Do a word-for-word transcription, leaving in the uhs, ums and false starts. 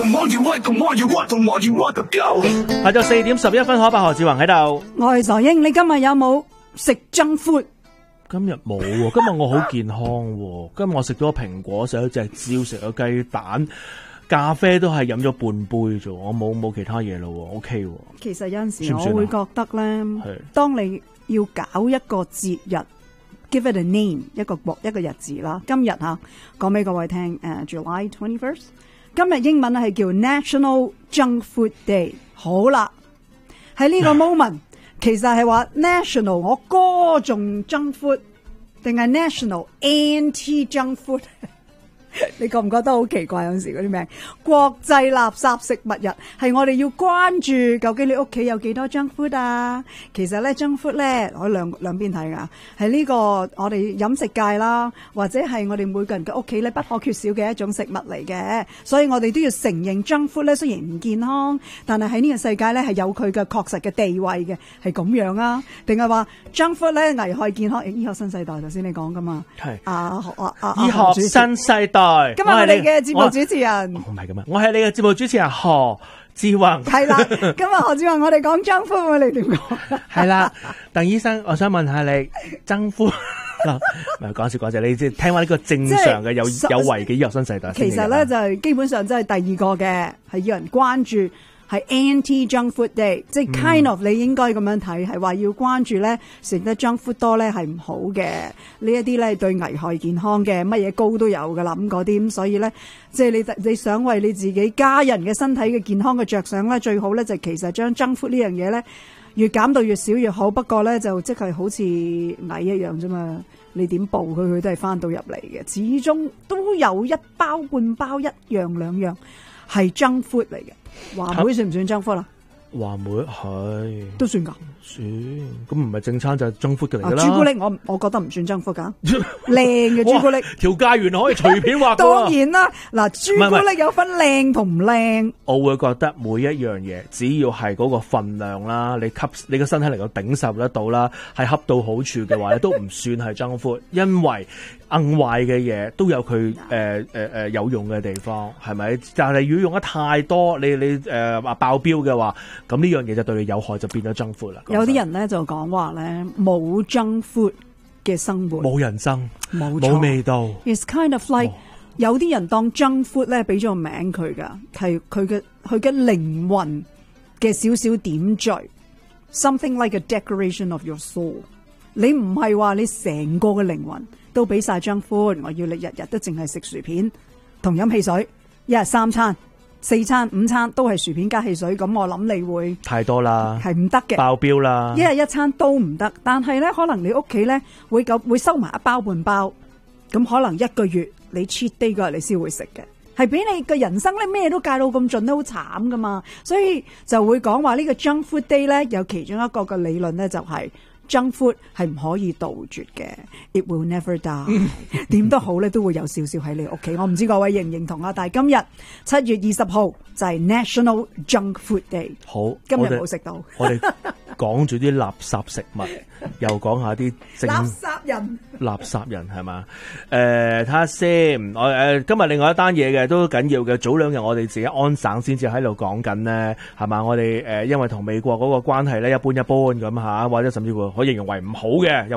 下晝四點十一分，可伯何志宏喺度。 我係傻英，你今日有冇食 junk food？ 今日冇喎，今日我好健康喎。今日我食咗蘋果，食咗隻蕉，食咗雞蛋，咖啡都係飲咗半杯啫，我冇冇其他嘢咯喎。O K 喎。 其實有陣時算算我會覺得咧，當你要搞一個節日 ，give it a name， 一個國一個日子啦。今日嚇講俾各位聽，誒、uh, July twenty-first， 今日英文係叫 National Junk Food Day。好啦，喺呢個 moment。其實係話 national 我歌頌 junk food 定係 national anti junk food？ 你覺唔覺得好奇怪？有陣時嗰啲名國際垃圾食物日係我哋要關注，究竟你屋企有幾多 junk food 啊？其實咧 junk food 咧可以兩兩邊睇噶，係呢個我哋飲食界啦，或者係我哋每個人嘅屋企咧不可缺少嘅一種食物嚟嘅。所以我哋都要承認 junk food 咧雖然唔健康，但係喺呢個世界咧係有佢嘅確實嘅地位嘅，係咁樣啊？定係話 junk food 咧危害健康？醫學新世代頭先你講噶嘛？係啊啊啊！醫學新世代。 今日我哋嘅節目主持人， 唔係咁啊！我係你嘅節目主持人何志宏。 係啦，今日何志宏，我哋講 junk food， 你點講？ 係啦，鄧醫生，我想問下你 junk food，唔係講笑講笑，你即係聽翻呢個正常嘅有有為嘅醫學新世代。 其實咧就係基本上真係第二個嘅，係要人關注。係 anti junk food day， 即係 kind of、嗯、你應該咁樣睇，係話要關注咧食得 junk food 多咧係唔好嘅，呢一啲咧對危害健康嘅，乜嘢高都有噶啦咁嗰啲，咁所以咧即係你你想為你自己家人嘅身體嘅健康嘅着想咧，最好咧就其實將 junk food 呢樣嘢咧越減到越少越好。不過咧就即係好似蟻一樣啫嘛，你點捕佢佢都係翻到入嚟嘅，始終都有一包半包一樣兩樣係 junk food 嚟嘅。話梅算唔算 junk food 啊？話梅係都算噶，算咁唔係正餐就係 junk food 嘅嚟噶啦。朱古力我我覺得唔算 junk food 噶，靚嘅朱古力條界原來可以隨便畫。 當然啦，嗱朱古力有分靚同唔靚。我會覺得每一樣嘢只要係嗰個份量啦，你吸你個身體能夠頂受得到啦，係恰到好處嘅話，都唔算係 junk food， 因為硬壞嘅嘢都有佢誒誒誒有用嘅地方，係咪？但係如果用得太多，你你誒話、呃、爆標嘅話，咁呢樣嘢就對你有害，就變咗 junk food 啦。 有啲人咧就講話咧冇 junk food 嘅生活， 冇人生，冇冇味道。 It's kind of like、哦、有啲人當 junk food 咧俾咗個名佢噶，係佢嘅佢嘅靈魂嘅少少點綴 ，something like a decoration of your soul。你唔係話你成個嘅靈魂都俾晒 junk food， 我要你日日都淨係食薯片同飲汽水，一日三餐、四餐、五餐都係薯片加汽水，咁我諗你會太多啦，係唔得嘅，爆標啦，一日一餐都唔得。但係咧，可能你屋企咧會咁會收埋一包半包，咁可能一個月你 cheat day 嗰日你先會食嘅，係俾你嘅人生咧咩都戒到咁盡都好慘噶嘛，所以就會講話呢個 junk food day 咧有其中一個嘅理論咧就係、是。junk food 係唔可以杜絕嘅 ，it will never die。點都好咧，都會有少少喺你屋企。我唔知各位認唔認同啊？但係今日七月二十號就係 National Junk Food Day。好，今日冇食到。我哋講住啲垃圾食物，又講下啲垃圾人。垃圾人係嘛？誒，睇下先。我誒今日另外一單嘢嘅都緊要嘅。早兩日我哋自己安省先至喺度講緊呢，係嘛？我哋誒因為同美國嗰個關係咧一般一般咁嚇，或者甚至乎可以形容為唔好嘅。